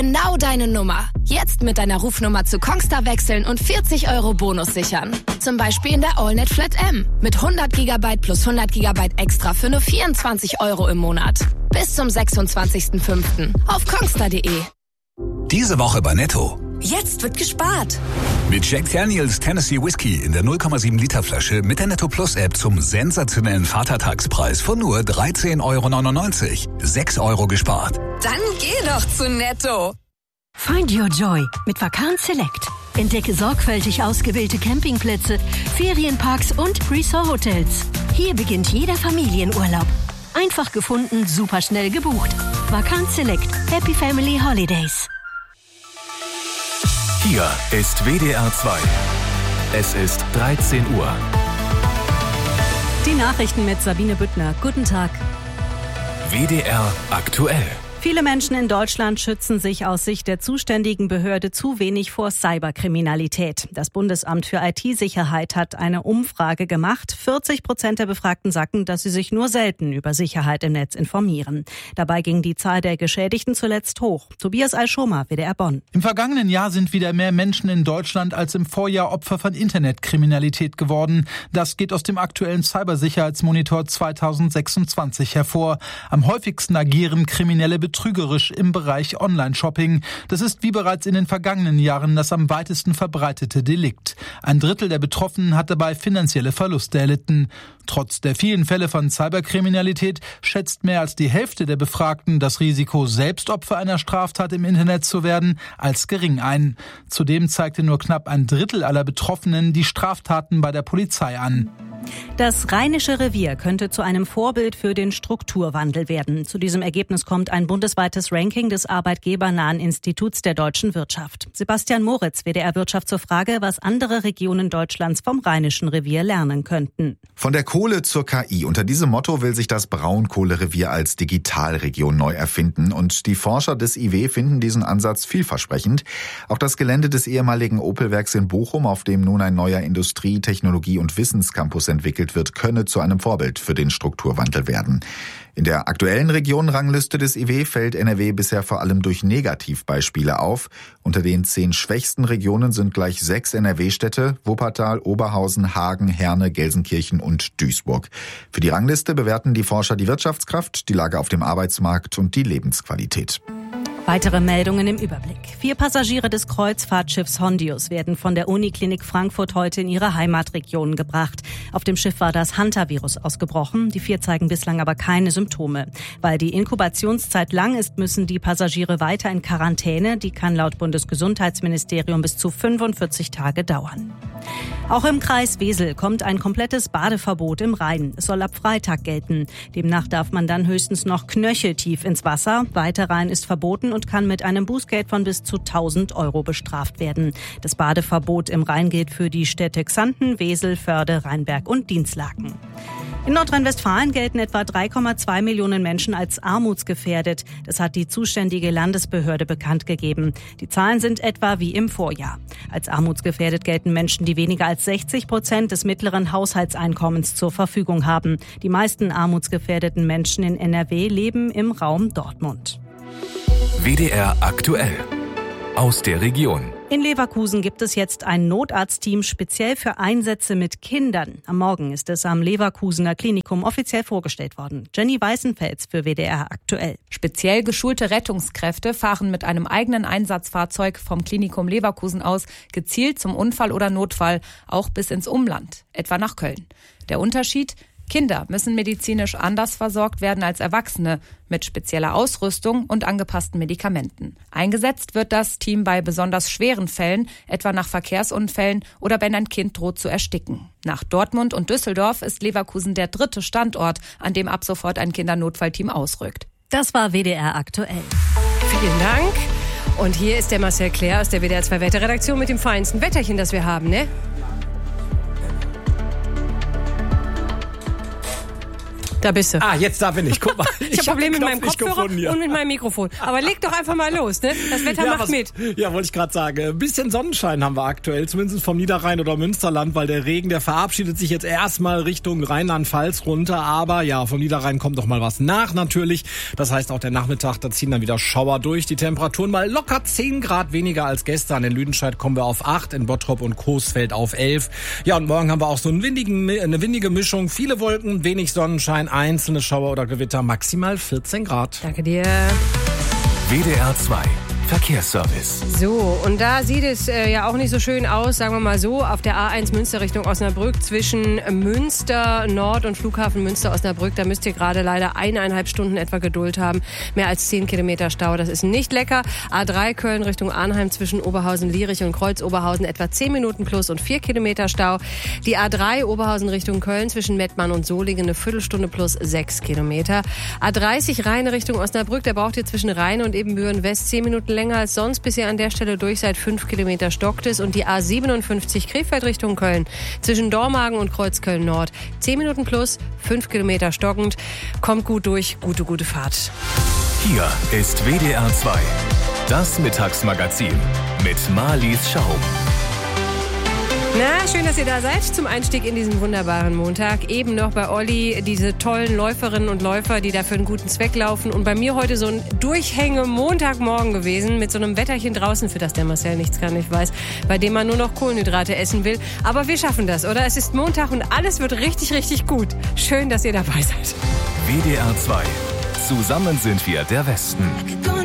Genau deine Nummer. Jetzt mit deiner Rufnummer zu Kongstar wechseln und 40 € Bonus sichern. Zum Beispiel in der AllNet Flat M. Mit 100 GB plus 100 GB extra für nur 24 € im Monat. Bis zum 26.05. auf kongstar.de. Diese Woche bei Netto. Jetzt wird gespart. Mit Jack Daniels Tennessee Whiskey in der 0,7 Liter Flasche mit der Netto Plus App zum sensationellen Vatertagspreis von nur 13,99 €. 6 € gespart. Dann geh doch zu Netto. Find your joy mit Vacanz Select. Entdecke sorgfältig ausgewählte Campingplätze, Ferienparks und Resort-Hotels. Hier beginnt jeder Familienurlaub. Einfach gefunden, super schnell gebucht. Vacanz Select. Happy Family Holidays. Hier ist WDR 2. Es ist 13 Uhr. Die Nachrichten mit Sabine Büttner. Guten Tag. WDR aktuell. Viele Menschen in Deutschland schützen sich aus Sicht der zuständigen Behörde zu wenig vor Cyberkriminalität. Das Bundesamt für IT-Sicherheit hat eine Umfrage gemacht. 40% der Befragten sagten, dass sie sich nur selten über Sicherheit im Netz informieren. Dabei ging die Zahl der Geschädigten zuletzt hoch. Tobias Al-Schomer, WDR Bonn. Im vergangenen Jahr sind wieder mehr Menschen in Deutschland als im Vorjahr Opfer von Internetkriminalität geworden. Das geht aus dem aktuellen Cybersicherheitsmonitor 2026 hervor. Am häufigsten agieren Kriminelle betrügerisch im Bereich Online-Shopping. Das ist wie bereits in den vergangenen Jahren das am weitesten verbreitete Delikt. 1/3 der Betroffenen hat dabei finanzielle Verluste erlitten. Trotz der vielen Fälle von Cyberkriminalität schätzt mehr als die Hälfte der Befragten das Risiko, selbst Opfer einer Straftat im Internet zu werden, als gering ein. Zudem zeigte nur knapp 1/3 aller Betroffenen die Straftaten bei der Polizei an. Das Rheinische Revier könnte zu einem Vorbild für den Strukturwandel werden. Zu diesem Ergebnis kommt ein bundesweites Ranking des arbeitgebernahen Instituts der deutschen Wirtschaft. Sebastian Moritz, WDR Wirtschaft, zur Frage, was andere Regionen Deutschlands vom Rheinischen Revier lernen könnten. Von der Kohle zur KI. Unter diesem Motto will sich das Braunkohlerevier als Digitalregion neu erfinden. Und die Forscher des IW finden diesen Ansatz vielversprechend. Auch das Gelände des ehemaligen Opel-Werks in Bochum, auf dem nun ein neuer Industrie-, Technologie- und Wissenscampus entwickelt wird, könne zu einem Vorbild für den Strukturwandel werden. In der aktuellen Regionenrangliste des IW fällt NRW bisher vor allem durch Negativbeispiele auf. Unter den 10 schwächsten Regionen sind gleich 6 NRW-Städte: Wuppertal, Oberhausen, Hagen, Herne, Gelsenkirchen und Duisburg. Für die Rangliste bewerten die Forscher die Wirtschaftskraft, die Lage auf dem Arbeitsmarkt und die Lebensqualität. Weitere Meldungen im Überblick. 4 Passagiere des Kreuzfahrtschiffs Hondius werden von der Uniklinik Frankfurt heute in ihre Heimatregion gebracht. Auf dem Schiff war das Hantavirus ausgebrochen. Die 4 zeigen bislang aber keine Symptome. Weil die Inkubationszeit lang ist, müssen die Passagiere weiter in Quarantäne. Die kann laut Bundesgesundheitsministerium bis zu 45 Tage dauern. Auch im Kreis Wesel kommt ein komplettes Badeverbot im Rhein. Es soll ab Freitag gelten. Demnach darf man dann höchstens noch knöcheltief ins Wasser. Weiterrein ist verboten und kann mit einem Bußgeld von bis zu 1.000 € bestraft werden. Das Badeverbot im Rhein gilt für die Städte Xanten, Wesel, Förde, Rheinberg und Dinslaken. In Nordrhein-Westfalen gelten etwa 3,2 Millionen Menschen als armutsgefährdet. Das hat die zuständige Landesbehörde bekannt gegeben. Die Zahlen sind etwa wie im Vorjahr. Als armutsgefährdet gelten Menschen, die weniger als 60% des mittleren Haushaltseinkommens zur Verfügung haben. Die meisten armutsgefährdeten Menschen in NRW leben im Raum Dortmund. WDR aktuell. Aus der Region. In Leverkusen gibt es jetzt ein Notarztteam speziell für Einsätze mit Kindern. Am Morgen ist es am Leverkusener Klinikum offiziell vorgestellt worden. Jenny Weißenfels für WDR aktuell. Speziell geschulte Rettungskräfte fahren mit einem eigenen Einsatzfahrzeug vom Klinikum Leverkusen aus gezielt zum Unfall oder Notfall, auch bis ins Umland, etwa nach Köln. Der Unterschied: Kinder müssen medizinisch anders versorgt werden als Erwachsene, mit spezieller Ausrüstung und angepassten Medikamenten. Eingesetzt wird das Team bei besonders schweren Fällen, etwa nach Verkehrsunfällen oder wenn ein Kind droht zu ersticken. Nach Dortmund und Düsseldorf ist Leverkusen der 3. Standort, an dem ab sofort ein Kindernotfallteam ausrückt. Das war WDR aktuell. Vielen Dank. Und hier ist der Marcel Claire aus der WDR 2 Wetterredaktion mit dem feinsten Wetterchen, das wir haben, ne? Da bist du. Jetzt da bin ich. Guck mal. Ich habe Probleme mit meinem Kopfhörer und mit meinem Mikrofon. Aber leg doch einfach mal los, ne? Das Wetter macht mit. Ja, wollte ich gerade sagen. Ein bisschen Sonnenschein haben wir aktuell, zumindest vom Niederrhein oder Münsterland, weil der Regen, der verabschiedet sich jetzt erstmal Richtung Rheinland-Pfalz runter. Aber ja, vom Niederrhein kommt doch mal was nach natürlich. Das heißt auch der Nachmittag, da ziehen dann wieder Schauer durch. Die Temperaturen mal locker 10 Grad weniger als gestern. In Lüdenscheid kommen wir auf 8, in Bottrop und Coesfeld auf 11. Ja, und morgen haben wir auch so eine windige Mischung. Viele Wolken, wenig Sonnenschein, einzelne Schauer oder Gewitter, maximal 14 Grad. Danke dir. WDR 2 Verkehrsservice. So, und da sieht es ja auch nicht so schön aus, sagen wir mal so, auf der A1 Münster Richtung Osnabrück zwischen Münster Nord und Flughafen Münster Osnabrück. Da müsst ihr gerade leider 1,5 Stunden etwa Geduld haben. Mehr als 10 Kilometer Stau, das ist nicht lecker. A3 Köln Richtung Arnheim zwischen Oberhausen-Lierich und Kreuz-Oberhausen etwa 10 Minuten plus und 4 Kilometer Stau. Die A3 Oberhausen Richtung Köln zwischen Mettmann und Solingen eine Viertelstunde plus 6 Kilometer. A30 Rheine Richtung Osnabrück, da braucht ihr zwischen Rheine und Ebenbüren West 10 Minuten länger als sonst, bis ihr an der Stelle durch seid. 5 Kilometer stockt es. Und die A57 Krefeld Richtung Köln zwischen Dormagen und Kreuzköln Nord 10 Minuten plus, 5 Kilometer stockend. Kommt gut durch, gute Fahrt. Hier ist WDR 2, das Mittagsmagazin mit Marlies Schaum. Na, schön, dass ihr da seid zum Einstieg in diesen wunderbaren Montag. Eben noch bei Olli diese tollen Läuferinnen und Läufer, die da für einen guten Zweck laufen. Und bei mir heute so ein Durchhänge-Montagmorgen gewesen mit so einem Wetterchen draußen, für das der Marcel nichts kann, ich weiß, bei dem man nur noch Kohlenhydrate essen will. Aber wir schaffen das, oder? Es ist Montag und alles wird richtig, richtig gut. Schön, dass ihr dabei seid. WDR 2. Zusammen sind wir der Westen.